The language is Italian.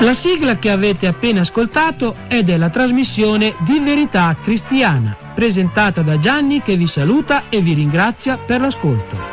La sigla che avete appena ascoltato è della trasmissione Di Verità Cristiana, presentata da Gianni, che vi saluta e vi ringrazia per l'ascolto.